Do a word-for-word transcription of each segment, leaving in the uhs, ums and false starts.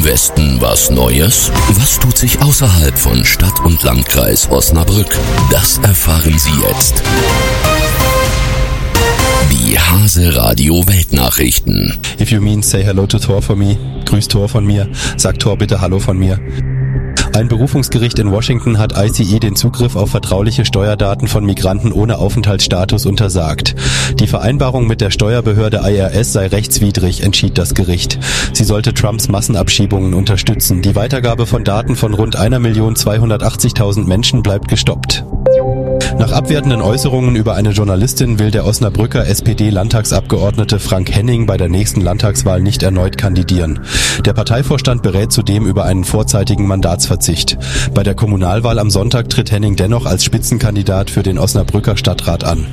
Westen was Neues? Was tut sich außerhalb von Stadt und Landkreis Osnabrück? Das erfahren Sie jetzt. Die Hase Radio Weltnachrichten. If you mean say hello to Thor for me, grüß Thor von mir, sag Thor bitte Hallo von mir. Ein Berufungsgericht in Washington hat I C E den Zugriff auf vertrauliche Steuerdaten von Migranten ohne Aufenthaltsstatus untersagt. Die Vereinbarung mit der Steuerbehörde I R S sei rechtswidrig, entschied das Gericht. Sie sollte Trumps Massenabschiebungen unterstützen. Die Weitergabe von Daten von rund eine Million zweihundertachtzigtausend Menschen bleibt gestoppt. Nach abwertenden Äußerungen über eine Journalistin will der Osnabrücker S P D-Landtagsabgeordnete Frank Henning bei der nächsten Landtagswahl nicht erneut kandidieren. Der Parteivorstand berät zudem über einen vorzeitigen Mandatsverzicht. Bei der Kommunalwahl am Sonntag tritt Henning dennoch als Spitzenkandidat für den Osnabrücker Stadtrat an.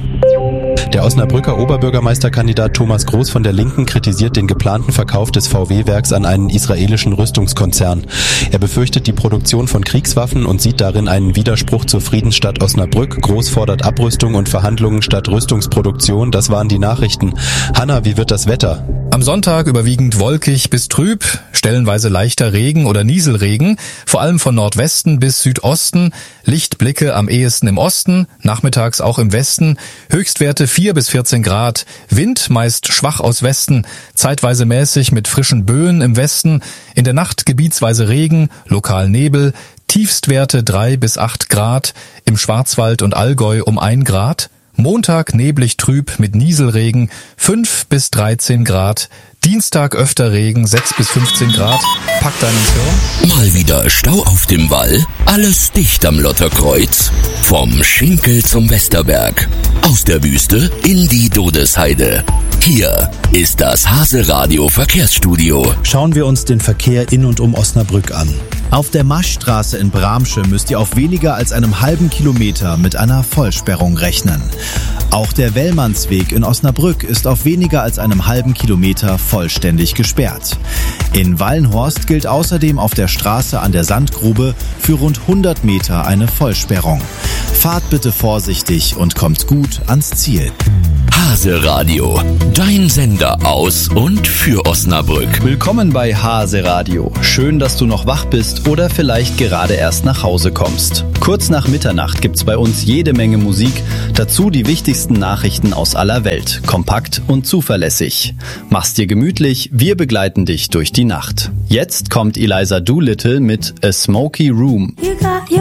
Der Osnabrücker Oberbürgermeisterkandidat Thomas Groß von der Linken kritisiert den geplanten Verkauf des V W-Werks an einen israelischen Rüstungskonzern. Er befürchtet die Produktion von Kriegswaffen und sieht darin einen Widerspruch zur Friedensstadt Osnabrück. Groß fordert Abrüstung und Verhandlungen statt Rüstungsproduktion. Das waren die Nachrichten. Hanna, wie wird das Wetter? Am Sonntag überwiegend wolkig bis trüb, stellenweise leichter Regen oder Nieselregen, vor allem von Nordwesten bis Südosten, Lichtblicke am ehesten im Osten, nachmittags auch im Westen, Höchstwerte vier bis vierzehn Grad, Wind meist schwach aus Westen, zeitweise mäßig mit frischen Böen im Westen, in der Nacht gebietsweise Regen, lokal Nebel, Tiefstwerte drei bis acht Grad, im Schwarzwald und Allgäu um ein Grad, Montag neblig trüb mit Nieselregen, fünf bis dreizehn Grad, Dienstag öfter Regen, sechs bis fünfzehn Grad. Pack deinen Schirm. Mal wieder Stau auf dem Wall, alles dicht am Lotterkreuz. Vom Schinkel zum Westerberg, aus der Wüste in die Dodesheide. Hier ist das Hase Radio Verkehrsstudio. Schauen wir uns den Verkehr in und um Osnabrück an. Auf der Maschstraße in Bramsche müsst ihr auf weniger als einem halben Kilometer mit einer Vollsperrung rechnen. Auch der Wellmannsweg in Osnabrück ist auf weniger als einem halben Kilometer vollständig gesperrt. In Wallenhorst gilt außerdem auf der Straße an der Sandgrube für rund hundert Meter eine Vollsperrung. Fahrt bitte vorsichtig und kommt gut ans Ziel. Hase Radio, dein Sender aus und für Osnabrück. Willkommen bei Hase Radio. Schön, dass du noch wach bist oder vielleicht gerade erst nach Hause kommst. Kurz nach Mitternacht gibt's bei uns jede Menge Musik, dazu die wichtigsten Nachrichten aus aller Welt, kompakt und zuverlässig. Mach's dir gemütlich, wir begleiten dich durch die Nacht. Jetzt kommt Eliza Doolittle mit A Smoky Room.